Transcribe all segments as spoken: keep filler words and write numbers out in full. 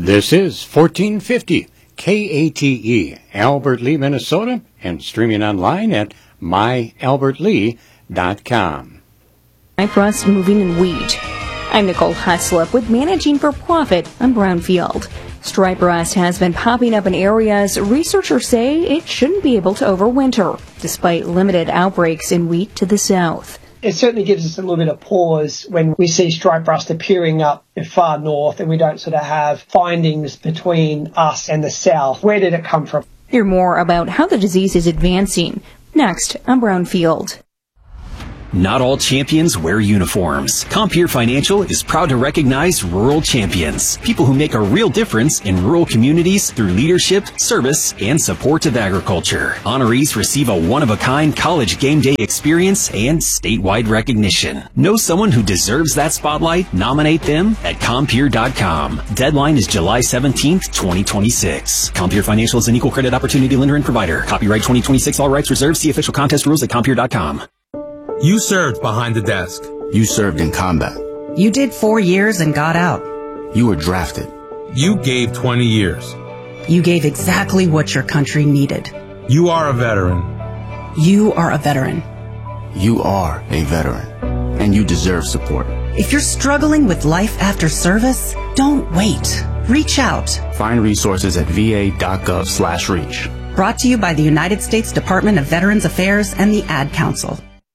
This is fourteen fifty K A T E, Albert Lea, Minnesota, and streaming online at my albert lee dot com. Cypress Moving and Wheat. I'm Nicole Heslop with Managing for Profit on Brownfield. Stripe rust has been popping up in areas researchers say it shouldn't be able to overwinter, despite limited outbreaks in wheat to the south. It certainly gives us a little bit of pause when we see stripe rust appearing up far north and we don't sort of have findings between us and the south. Where did it come from? Hear more about how the disease is advancing next on Brownfield. Not all champions wear uniforms. Compeer Financial is proud to recognize rural champions, people who make a real difference in rural communities through leadership, service, and support of agriculture. Honorees receive a one-of-a-kind college game day experience and statewide recognition. Know someone who deserves that spotlight? Nominate them at compeer dot com. Deadline is July seventeenth, twenty twenty-six. Compeer Financial is an equal credit opportunity lender and provider. Copyright twenty twenty-six, all rights reserved. See official contest rules at compeer dot com. You served behind the desk. You served in combat. You did four years and got out. You were drafted. You gave twenty years. You gave exactly what your country needed. You are a veteran. You are a veteran. You are a veteran. And you deserve support. If you're struggling with life after service, don't wait. Reach out. Find resources at v a dot gov slash reach. Brought to you by the United States Department of Veterans Affairs and the Ad Council.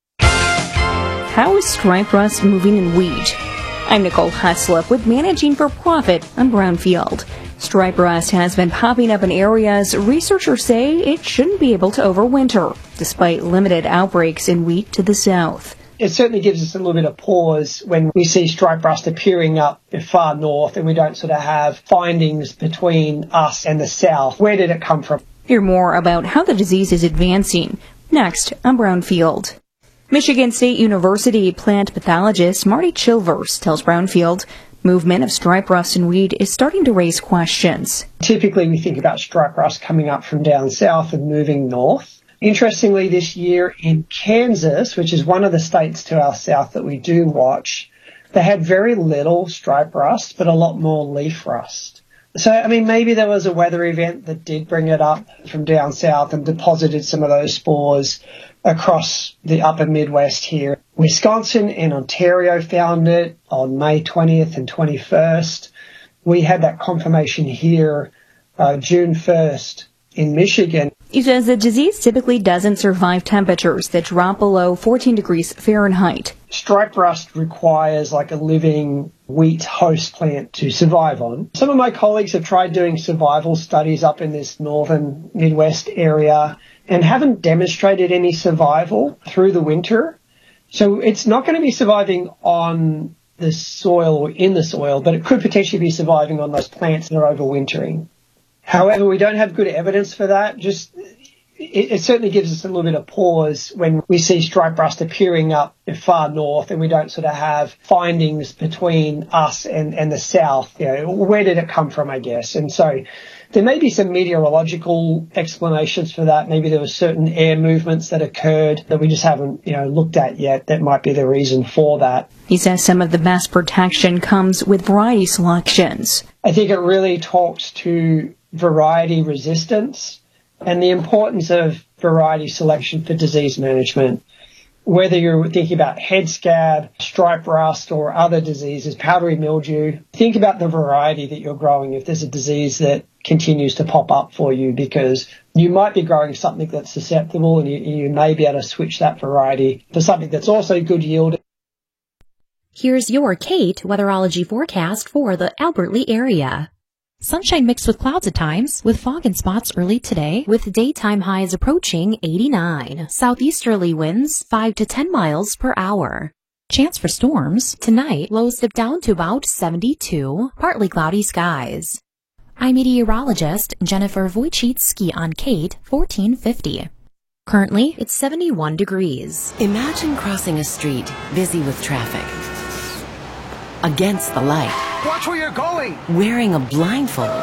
How is stripe rust moving in wheat? I'm Nicole Heslop with Managing for Profit on Brownfield. Stripe rust has been popping up in areas researchers say it shouldn't be able to overwinter, despite limited outbreaks in wheat to the south. It certainly gives us a little bit of pause when we see stripe rust appearing up far north and we don't sort of have findings between us and the south. Where did it come from? Hear more about how the disease is advancing next on Brownfield. Michigan State University plant pathologist Marty Chilvers tells Brownfield movement of stripe rust in wheat is starting to raise questions. Typically, we think about stripe rust coming up from down south and moving north. Interestingly, this year in Kansas, which is one of the states to our south that we do watch, they had very little stripe rust, but a lot more leaf rust. So, I mean, maybe there was a weather event that did bring it up from down south and deposited some of those spores across the upper Midwest here. Wisconsin and Ontario found it on May twentieth and twenty-first. We had that confirmation here uh, June first in Michigan. He says the disease typically doesn't survive temperatures that drop below fourteen degrees Fahrenheit. Stripe rust requires like a living wheat host plant to survive on. Some of my colleagues have tried doing survival studies up in this northern Midwest area and haven't demonstrated any survival through the winter. So it's not going to be surviving on the soil or in the soil, but it could potentially be surviving on those plants that are overwintering. However, we don't have good evidence for that. Just it, it certainly gives us a little bit of pause when we see stripe rust appearing up far north and we don't sort of have findings between us and, and the south. You know, where did it come from, I guess? And so there may be some meteorological explanations for that. Maybe there were certain air movements that occurred that we just haven't, you know, looked at yet. That might be the reason for that. He says some of the best protection comes with variety selections. I think it really talks to variety resistance and the importance of variety selection for disease management. Whether you're thinking about head scab, stripe rust, or other diseases, powdery mildew, think about the variety that you're growing if there's a disease that continues to pop up for you, because you might be growing something that's susceptible and you, you may be able to switch that variety for something that's also good yield. Here's your Kate weatherology forecast for the Albert Lea area. Sunshine mixed with clouds at times, with fog and spots early today, with daytime highs approaching eighty-nine. Southeasterly winds five to ten miles per hour. Chance for storms. Tonight, lows dip down to about seventy-two, partly cloudy skies. I'm meteorologist Jennifer Wojcicki on Kate fourteen fifty. Currently, it's seventy-one degrees. Imagine crossing a street busy with traffic. Against the light. Watch where you're going! Wearing a blindfold.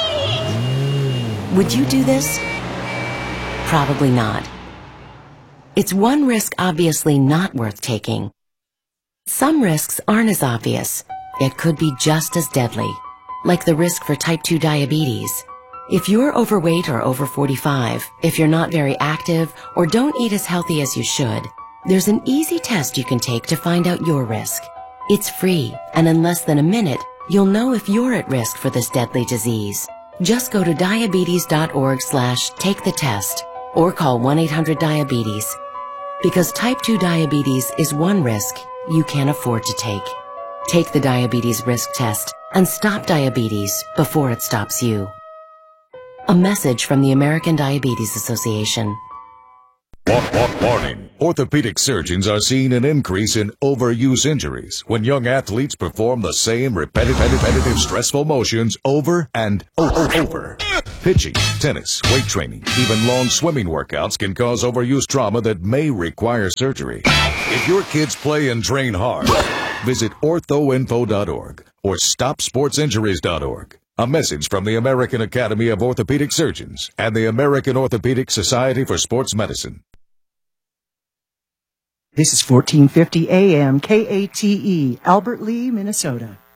Would you do this? Probably not. It's one risk obviously not worth taking. Some risks aren't as obvious, yet could be just as deadly. like the risk for type two diabetes. If you're overweight or over forty-five, if you're not very active, or don't eat as healthy as you should, there's an easy test you can take to find out your risk. It's free, and in less than a minute, you'll know if you're at risk for this deadly disease. Just go to diabetes.org slash take the test or call one eight hundred diabetes. Because type two diabetes is one risk you can't afford to take. Take the diabetes risk test and stop diabetes before it stops you. A message from the American Diabetes Association. Warning. Orthopedic surgeons are seeing an increase in overuse injuries when young athletes perform the same repetitive, repetitive stressful motions over and over. Pitching, tennis, weight training, even long swimming workouts can cause overuse trauma that may require surgery. If your kids play and train hard, visit ortho info dot org or stop sports injuries dot org. A message from the American Academy of Orthopedic Surgeons and the American Orthopedic Society for Sports Medicine. This is fourteen fifty A M K A T E, Albert Lea, Minnesota.